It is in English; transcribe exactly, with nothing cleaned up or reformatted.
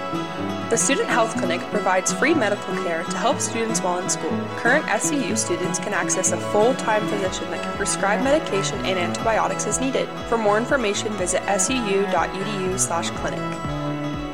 The Student Health Clinic provides free medical care to help students while in school. Current S C U students can access a full-time physician that can prescribe medication and antibiotics as needed. For more information, visit s u u dot e d u slash clinic.